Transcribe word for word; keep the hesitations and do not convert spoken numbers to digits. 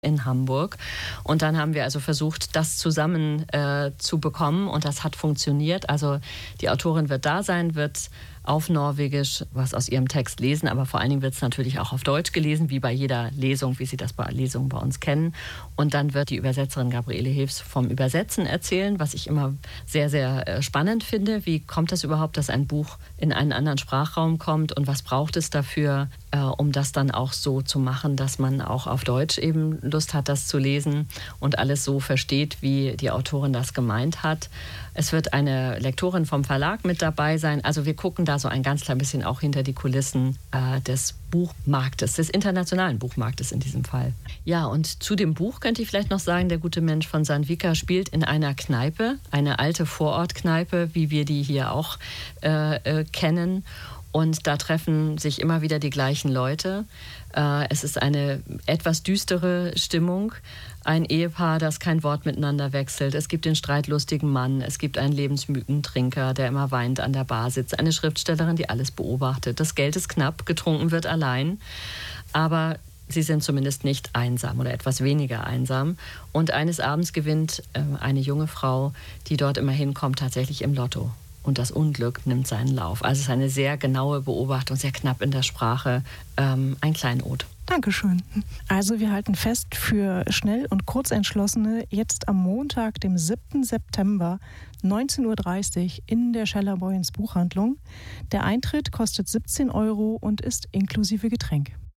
in Hamburg. Und dann haben wir also versucht, das zusammen äh, zu bekommen und das hat funktioniert. Also die Autorin wird da sein, wird auf Norwegisch was aus ihrem Text lesen, aber vor allen Dingen wird es natürlich auch auf Deutsch gelesen, wie bei jeder Lesung, wie Sie das bei Lesungen bei uns kennen. Und dann wird die Übersetzerin Gabriele Hilfs vom Übersetzen erzählen, was ich immer sehr, sehr äh, spannend finde. Wie kommt das überhaupt, dass ein Buch in einen anderen Sprachraum kommt und was braucht es dafür, äh, um das dann auch so zu machen, dass man auch auf Deutsch eben Lust hat, das zu lesen und alles so versteht, wie die Autorin das gemeint hat. Es wird eine Lektorin vom Verlag mit dabei sein. Also wir gucken da so ein ganz klein bisschen auch hinter die Kulissen äh, des Buchmarktes, des internationalen Buchmarktes in diesem Fall. Ja, und zu dem Buch könnte ich vielleicht noch sagen, Der gute Mensch von Sandvika spielt in einer Kneipe, eine alte Vorortkneipe, wie wir die hier auch äh, äh, kennen. Und da treffen sich immer wieder die gleichen Leute. Äh, es ist eine etwas düstere Stimmung. Ein Ehepaar, das kein Wort miteinander wechselt. Es gibt den streitlustigen Mann. Es gibt einen lebensmüden Trinker, der immer weint an der Bar sitzt. Eine Schriftstellerin, die alles beobachtet. Das Geld ist knapp, getrunken wird allein. Aber sie sind zumindest nicht einsam oder etwas weniger einsam. Und eines Abends gewinnt äh, eine junge Frau, die dort immer hinkommt, tatsächlich im Lotto. Und das Unglück nimmt seinen Lauf. Also es ist eine sehr genaue Beobachtung, sehr knapp in der Sprache, ähm, ein Kleinod. Dankeschön. Also wir halten fest, für schnell und Kurzentschlossene jetzt am Montag, dem siebten September, neunzehn Uhr dreißig in der Scheller-Boyens Buchhandlung. Der Eintritt kostet siebzehn Euro und ist inklusive Getränk.